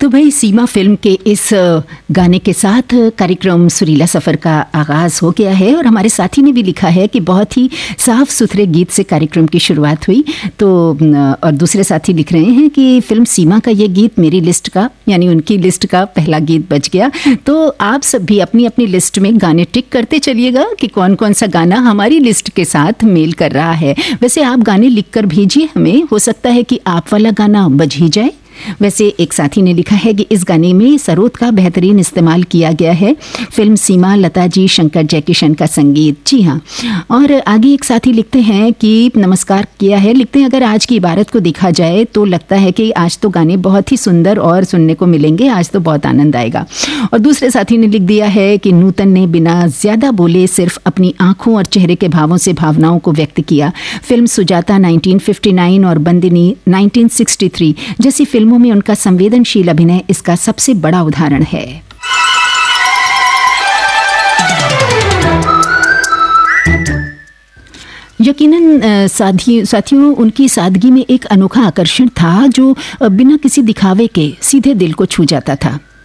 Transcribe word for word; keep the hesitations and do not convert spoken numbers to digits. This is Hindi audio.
तो भाई सीमा फिल्म के इस गाने के साथ कार्यक्रम सुरीला सफ़र का आगाज़ हो गया है और हमारे साथी ने भी लिखा है कि बहुत ही साफ़ सुथरे गीत से कार्यक्रम की शुरुआत हुई। तो और दूसरे साथी लिख रहे हैं कि फिल्म सीमा का ये गीत मेरी लिस्ट का यानी उनकी लिस्ट का पहला गीत बच गया। तो आप सब भी अपनी अपनी लिस्ट में गाने टिक करते चलिएगा कि कौन कौन सा गाना हमारी लिस्ट के साथ मेल कर रहा है। वैसे आप गाने लिख कर भेजिए हमें, हो सकता है कि आप वाला गाना बज ही जाए। वैसे एक साथी ने लिखा है कि इस गाने में सरोद का बेहतरीन इस्तेमाल किया गया है। फिल्म सीमा, लता जी, शंकर जयकिशन का संगीत। जी हाँ। और आगे एक साथी लिखते हैं कि नमस्कार किया है, लिखते हैं अगर आज की इबारत को देखा जाए तो लगता है कि आज तो गाने बहुत ही सुंदर और सुनने को मिलेंगे, आज तो बहुत आनंद आएगा। और दूसरे साथी ने लिख दिया है कि नूतन ने बिना ज्यादा बोले सिर्फ अपनी आंखों और चेहरे के भावों से भावनाओं को व्यक्त किया। Film Sujata nineteen fifty nine और बंदिनी नाइनटीन सिक्सटी थ्री जैसी फिल्म में उनका संवेदनशील अभिनय इसका सबसे बड़ा उदाहरण है। यकीनन साथी साथियों उनकी सादगी में एक अनोखा आकर्षण था जो बिना किसी दिखावे के सीधे दिल को छू जाता था।